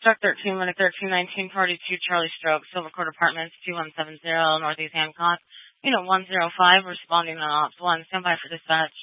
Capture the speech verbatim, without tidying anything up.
Struck thirteen, Linux thirteen nineteen, Party two, Charlie Stroke, Silver Court Apartments, two one seven zero, Northeast Hancock. Unit one zero five, responding on Ops one. Stand by for dispatch.